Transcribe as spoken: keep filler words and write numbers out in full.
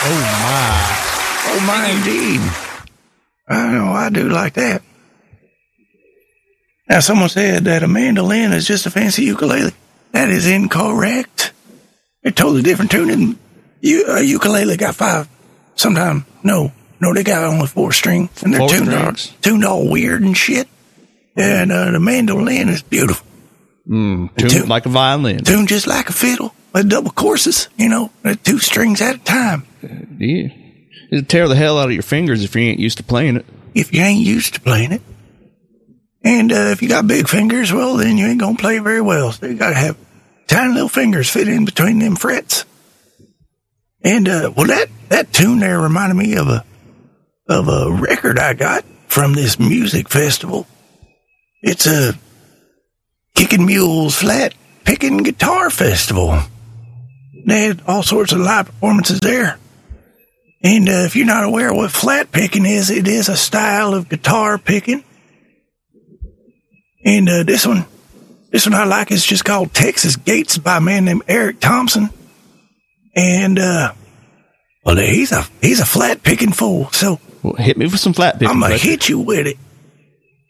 Oh, my. Oh, my, indeed. I know, I do like that. Now, someone said that a mandolin is just a fancy ukulele. That is incorrect. They're totally different tuning. You, a ukulele got five. Sometimes, no. No, they got only four strings. And they're Four tuned all, strings? tuned all weird and shit. And uh, the mandolin is beautiful. Mm, tuned Tune- like a violin. Tuned just like a fiddle. With double courses, you know, with two strings at a time. Yeah. It'll tear the hell out of your fingers if you ain't used to playing it. If you ain't used to playing it. And uh, if you got big fingers, well, then you ain't going to play very well. So you got to have tiny little fingers fit in between them frets. And, uh, well, that, that tune there reminded me of a, of a record I got from this music festival. It's a Kicking Mules Flat Picking Guitar Festival. They had all sorts of live performances there. And uh, if you're not aware of what flat picking is, it is a style of guitar picking. And uh, this one, this one I like is just called Texas Gates by a man named Eric Thompson. And, uh, well, he's a, he's a flat picking fool. So Well, hit me with some flat picking. I'm going to Fletcher. hit you with it.